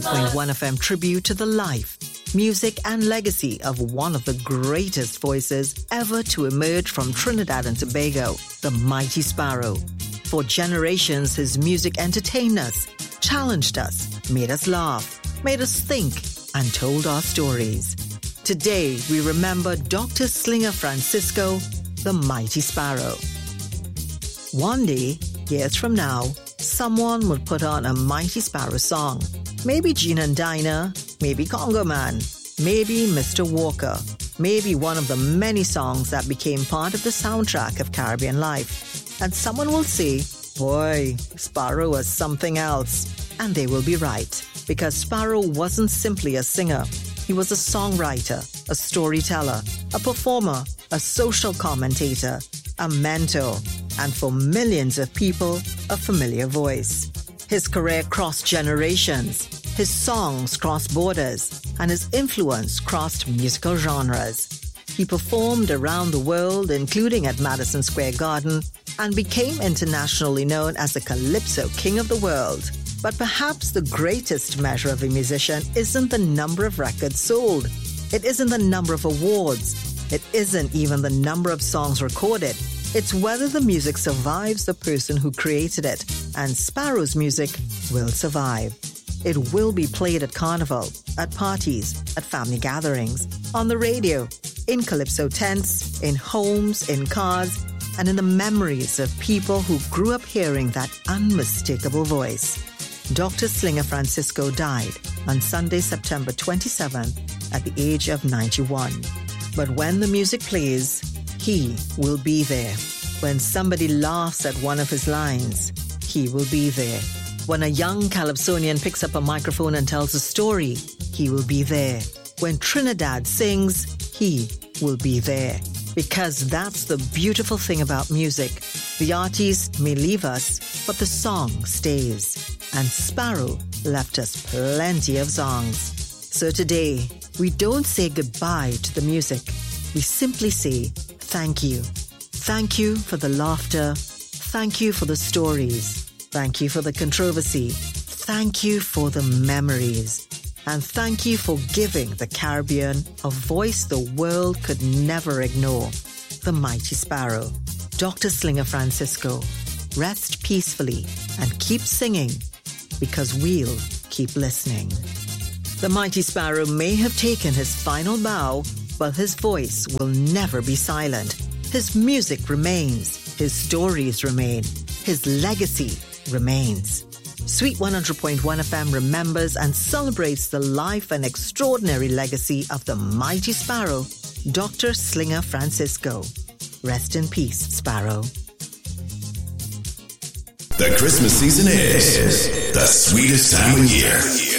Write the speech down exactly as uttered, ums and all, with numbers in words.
point one F M tribute to the life, music and legacy of one of the greatest voices ever to emerge from Trinidad and Tobago, the Mighty Sparrow. For generations, his music entertained us, challenged us, made us laugh, made us think, and told our stories. Today, we remember Doctor Slinger Francisco, the Mighty Sparrow. One day, years from now, someone would put on a Mighty Sparrow song. Maybe Gina and Dinah, maybe Congo Man, maybe Mister Walker, maybe one of the many songs that became part of the soundtrack of Caribbean life. And someone will say, boy, Sparrow was something else. And they will be right, because Sparrow wasn't simply a singer. He was a songwriter, a storyteller, a performer, a social commentator, a mentor, and for millions of people, a familiar voice. His career crossed generations, his songs crossed borders, and his influence crossed musical genres. He performed around the world, including at Madison Square Garden, and became internationally known as the Calypso King of the World. But perhaps the greatest measure of a musician isn't the number of records sold. It isn't the number of awards. It isn't even the number of songs recorded. It's whether the music survives the person who created it, and Sparrow's music will survive. It will be played at carnival, at parties, at family gatherings, on the radio, in calypso tents, in homes, in cars, and in the memories of people who grew up hearing that unmistakable voice. Doctor Slinger Francisco died on Sunday, September twenty-seventh, at the age of ninety-one. But when the music plays, he will be there. When somebody laughs at one of his lines, he will be there. When a young Calypsonian picks up a microphone and tells a story, he will be there. When Trinidad sings, he will be there. Because that's the beautiful thing about music. The artist may leave us, but the song stays. And Sparrow left us plenty of songs. So today, we don't say goodbye to the music. We simply say thank you. Thank you for the laughter. Thank you for the stories. Thank you for the controversy. Thank you for the memories. And thank you for giving the Caribbean a voice the world could never ignore. The Mighty Sparrow. Doctor Slinger Francisco. Rest peacefully and keep singing, because we'll keep listening. The Mighty Sparrow may have taken his final bow, but his voice will never be silent. His music remains. His stories remain. His legacy remains. Sweet one hundred point one F M remembers and celebrates the life and extraordinary legacy of the Mighty Sparrow, Doctor Slinger Francisco. Rest in peace, Sparrow. The Christmas season is the sweetest time of year.